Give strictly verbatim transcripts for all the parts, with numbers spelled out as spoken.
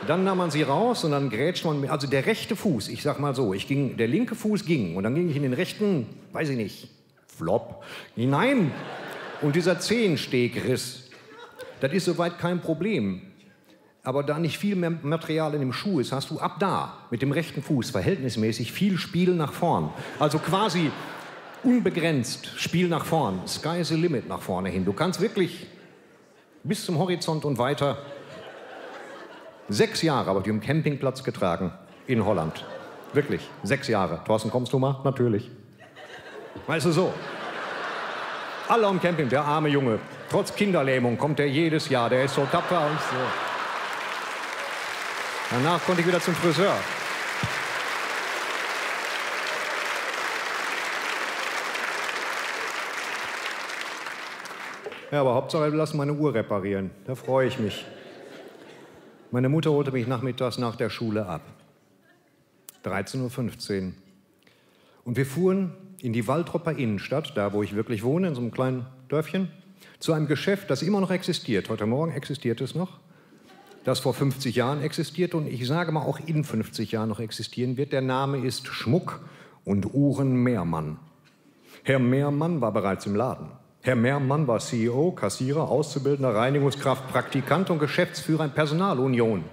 Dann nahm man sie raus und dann grätscht man, also der rechte Fuß, ich sag mal so, ich ging, der linke Fuß ging und dann ging ich in den rechten, weiß ich nicht, Flop, hinein und dieser Zehensteg riss. Das ist soweit kein Problem. Aber da nicht viel mehr Material in dem Schuh ist, hast du ab da mit dem rechten Fuß verhältnismäßig viel Spiel nach vorn. Also quasi unbegrenzt Spiel nach vorn. Sky is the limit nach vorne hin. Du kannst wirklich bis zum Horizont und weiter. Sechs Jahre habe ich am Campingplatz getragen in Holland. Wirklich, sechs Jahre. Thorsten, kommst du mal? Natürlich. Weißt du so. Alle am Camping, der arme Junge. Trotz Kinderlähmung kommt er jedes Jahr. Der ist so tapfer und so. Danach konnte ich wieder zum Friseur. Ja, aber Hauptsache, wir lassen meine Uhr reparieren. Da freue ich mich. Meine Mutter holte mich nachmittags nach der Schule ab. dreizehn Uhr fünfzehn. Und wir fuhren in die Waltropper Innenstadt, da wo ich wirklich wohne, in so einem kleinen Dörfchen, zu einem Geschäft, das immer noch existiert. Heute Morgen existiert es noch. Das vor fünfzig Jahren existiert und ich sage mal auch in fünfzig Jahren noch existieren wird. Der Name ist Schmuck und Uhren Mehrmann. Herr Mehrmann war bereits im Laden. Herr Mehrmann war C E O, Kassierer, Auszubildender, Reinigungskraft, Praktikant und Geschäftsführer in Personalunion.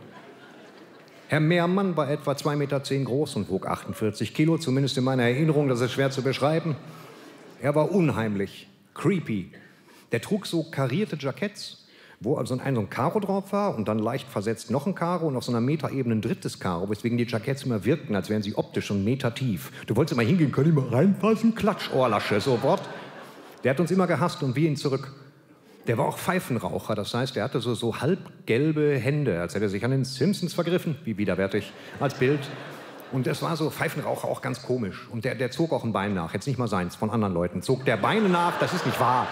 Herr Mehrmann war etwa zwei Meter zehn groß und wog achtundvierzig Kilo, zumindest in meiner Erinnerung, das ist schwer zu beschreiben. Er war unheimlich, creepy. Der trug so karierte Jacketts, wo also ein, so ein Karo drauf war und dann leicht versetzt noch ein Karo und auf so einer Metaebene ein drittes Karo, weswegen die Jacketts immer wirkten, als wären sie optisch schon metertief. Du wolltest immer hingehen, können die mal reinpassen? Klatsch, Ohrlasche, so Wort. Der hat uns immer gehasst und wir ihn zurück. Der war auch Pfeifenraucher, das heißt, er hatte so, so halbgelbe Hände, als hätte er sich an den Simpsons vergriffen, wie widerwärtig, als Bild. Und es war so Pfeifenraucher auch ganz komisch. Und der, der zog auch ein Bein nach, jetzt nicht mal seins, von anderen Leuten. Zog der Beine nach, das ist nicht wahr.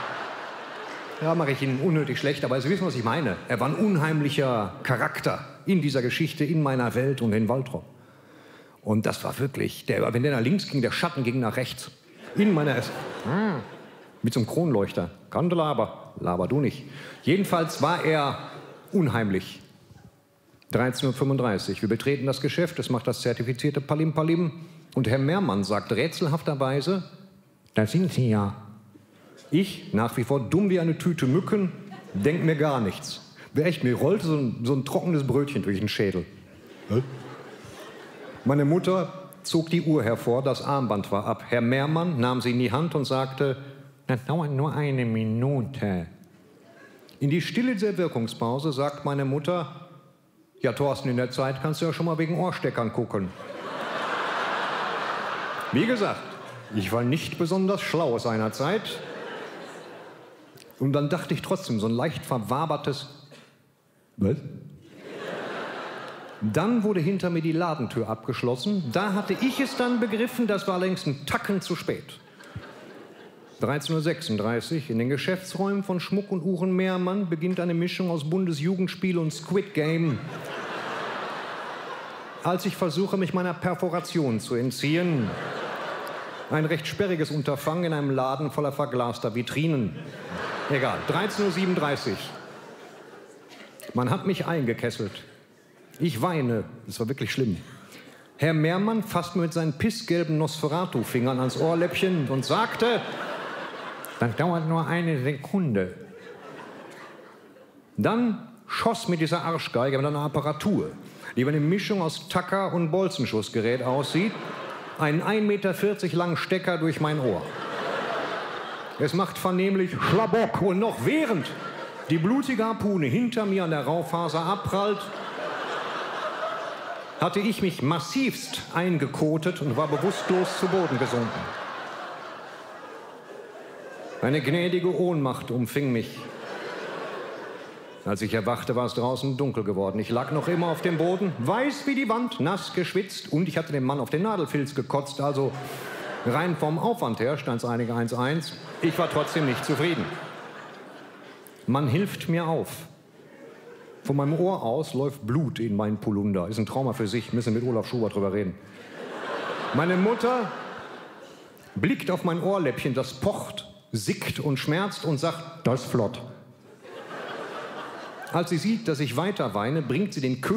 Ja, mache ich Ihnen unnötig schlecht, aber Sie wissen, was ich meine. Er war ein unheimlicher Charakter in dieser Geschichte, in meiner Welt und in Waltrop. Und das war wirklich, der, wenn der nach links ging, der Schatten ging nach rechts. In meiner... Ah. Mit so einem Kronleuchter. Kandelaber. Laber du nicht. Jedenfalls war er unheimlich. dreizehn Uhr fünfunddreißig. Wir betreten das Geschäft. Es macht das zertifizierte Palim Palim. Und Herr Mehrmann sagt rätselhafterweise, da sind Sie ja. Ich, nach wie vor dumm wie eine Tüte Mücken, denk mir gar nichts. Echt, mir rollte so ein, so ein trockenes Brötchen durch den Schädel. Hä? Meine Mutter zog die Uhr hervor, das Armband war ab. Herr Mehrmann nahm sie in die Hand und sagte, das dauert nur eine Minute. In die Stille der Wirkungspause sagt meine Mutter, ja Thorsten, in der Zeit kannst du ja schon mal wegen Ohrsteckern gucken. Wie gesagt, ich war nicht besonders schlau seinerzeit. Und dann dachte ich trotzdem, so ein leicht verwabertes, was? Dann wurde hinter mir die Ladentür abgeschlossen. Da hatte ich es dann begriffen, das war allerdings ein Tacken zu spät. dreizehn Uhr sechsunddreißig, in den Geschäftsräumen von Schmuck und Uhren Mehrmann beginnt eine Mischung aus Bundesjugendspiel und Squid Game. Als ich versuche, mich meiner Perforation zu entziehen. Ein recht sperriges Unterfangen in einem Laden voller verglaster Vitrinen. Egal, dreizehn Uhr siebenunddreißig. Man hat mich eingekesselt. Ich weine, das war wirklich schlimm. Herr Mehrmann fasst mir mit seinen pissgelben Nosferatu-Fingern ans Ohrläppchen und sagte, das dauert nur eine Sekunde. Dann schoss mit dieser Arschgeige mit einer Apparatur, die wie eine Mischung aus Tacker und Bolzenschussgerät aussieht, einen ein Meter vierzig langen Stecker durch mein Ohr. Es macht vernehmlich Schlabock und noch während die blutige Harpune hinter mir an der Raufaser abprallt, hatte ich mich massivst eingekotet und war bewusstlos zu Boden gesunken. Eine gnädige Ohnmacht umfing mich. Als ich erwachte, war es draußen dunkel geworden. Ich lag noch immer auf dem Boden, weiß wie die Wand, nass geschwitzt und ich hatte dem Mann auf den Nadelfilz gekotzt, also rein vom Aufwand her stand es einige eins eins. Ich war trotzdem nicht zufrieden. Man hilft mir auf. Von meinem Ohr aus läuft Blut in meinen Polunder. Ist ein Trauma für sich, müssen mit Olaf Schubert drüber reden. Meine Mutter blickt auf mein Ohrläppchen, das pocht, sickt und schmerzt und sagt, das ist flott. Als sie sieht, dass ich weiter weine, bringt sie den König